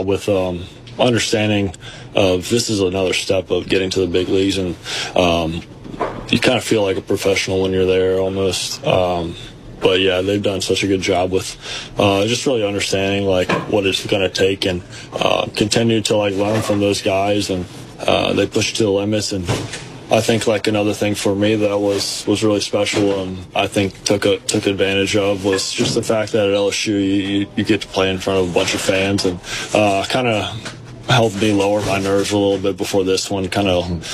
with understanding of this is another step of getting to the big leagues, and you kind of feel like a professional when you're there almost. But yeah, they've done such a good job with just really understanding like what it's going to take, and continue to like learn from those guys, and they push to the limits. And I think like another thing for me that was really special, and I think took advantage of, was just the fact that at LSU you get to play in front of a bunch of fans, and kind of helped me lower my nerves a little bit before this one. Kind of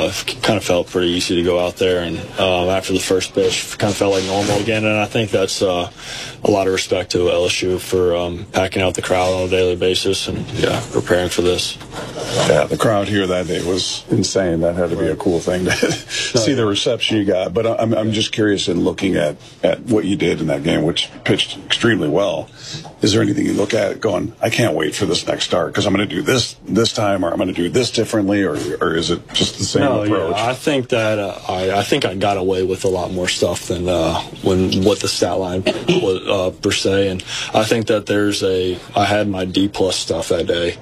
felt pretty easy to go out there, and after the first pitch, kind of felt like normal again. And I think that's a lot of respect to LSU for packing out the crowd on a daily basis, and preparing for this. Yeah, the crowd here that day was insane. That had to be a cool thing to see the reception you got. But I'm just curious, in looking at what you did in that game, which pitched extremely well. Is there anything you look at going, I can't wait for this next start because I'm going to do this time, or I'm going to do this differently, or is it just the same approach? Yeah, I think that I think I got away with a lot more stuff than what the stat line was per se, and I think that I had my D+ stuff that day,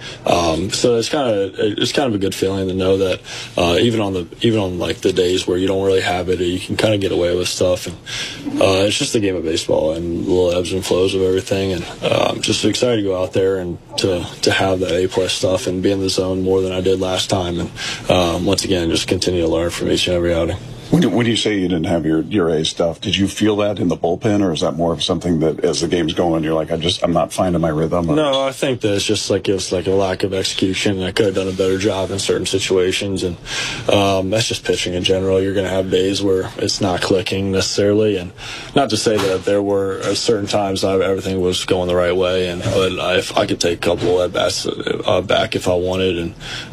so it's kind of a good feeling to know that even on like the days where you don't really have it, you can kind of get away with stuff, and it's just a game of baseball and little ebbs and flows of everything, and just excited to go out there and to have that A+ stuff and be in the zone more than I did last time, and once again just continue to learn from each and every outing. When you say you didn't have your A stuff, did you feel that in the bullpen, or is that more of something that as the game's going, you're like, I'm not finding my rhythm? No, I think that it's just like it was like a lack of execution. I could have done a better job in certain situations, and that's just pitching in general. You're going to have days where it's not clicking necessarily, and not to say that there were certain times everything was going the right way, but if I could take a couple of at-bats back if I wanted, and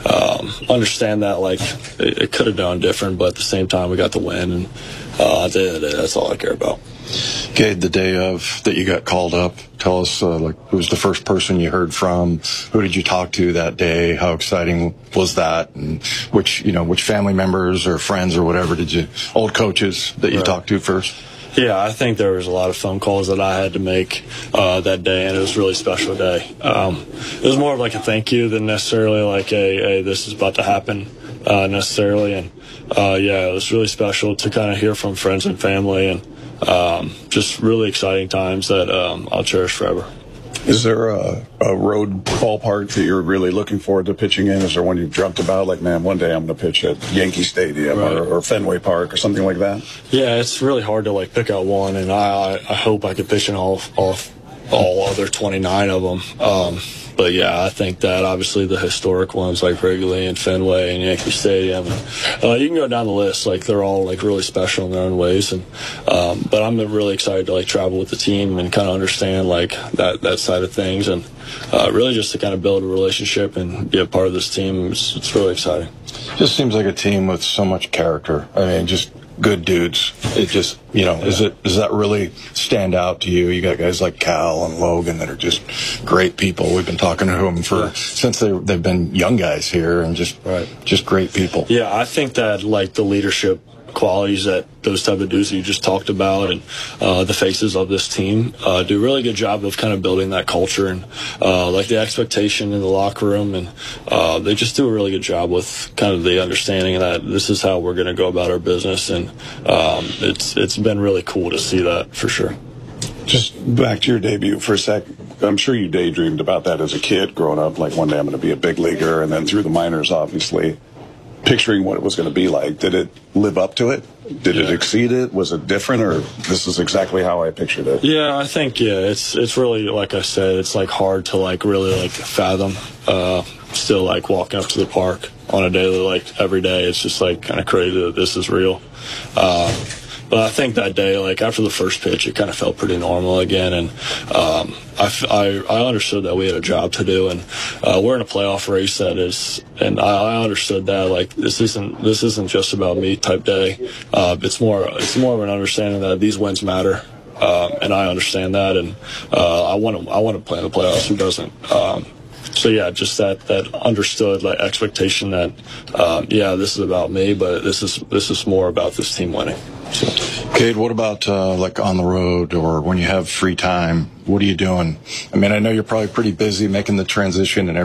understand that like it could have done different, but at the same time we got the win, and at the end of the day, that's all I care about. Cade, the day of that you got called up, tell us who was the first person you heard from? Who did you talk to that day? How exciting was that? And which family members or friends or whatever old coaches that you talked to first? Yeah, I think there was a lot of phone calls that I had to make that day, and it was a really special day. It was more of like a thank you than necessarily like hey, this is about to happen necessarily. And it was really special to kind of hear from friends and family, and just really exciting times that I'll cherish forever. Is there a road ballpark that you're really looking forward to pitching in? Is there one you've dreamt about? Like, man, one day I'm going to pitch at Yankee Stadium or Fenway Park or something like that? Yeah, it's really hard to like pick out one, and I hope I could pitch in all other 29 of them. But yeah, I think that obviously the historic ones like Wrigley and Fenway and Yankee Stadium, you can go down the list. Like they're all like really special in their own ways, and but I'm really excited to like travel with the team and kind of understand like that side of things, and really just to kind of build a relationship and be a part of this team. It's really exciting. Just seems like a team with so much character. I mean, just good dudes. It just, does that really stand out to you? You got guys like Cal and Logan that are just great people. We've been talking to them since they've been young guys here, and just great people. Yeah, I think that like the leadership qualities that those type of dudes that you just talked about, and the faces of this team do a really good job of kind of building that culture, and like the expectation in the locker room, and they just do a really good job with kind of the understanding that this is how we're going to go about our business, and it's been really cool to see that for sure. Just back to your debut for a sec. I'm sure you daydreamed about that as a kid growing up, like one day I'm going to be a big leaguer, and then through the minors, obviously. Picturing what it was going to be like. Did it live up to it? Did it exceed it? Was it different, or this is exactly how I pictured it? Yeah, I think it's really, like I said, it's like hard to like really like fathom. Still like walking up to the park on a daily, like every day, it's just like kind of crazy that this is real. But I think that day, like after the first pitch, it kind of felt pretty normal again, and I understood that we had a job to do, and we're in a playoff race and I understood that like this isn't just about me type day. It's more of an understanding that these wins matter, and I understand that, and I want to play in the playoffs. Who doesn't? So yeah, just that understood like expectation that this is about me, but this is more about this team winning. So. Cade, what about like on the road or when you have free time? What are you doing? I mean, I know you're probably pretty busy making the transition and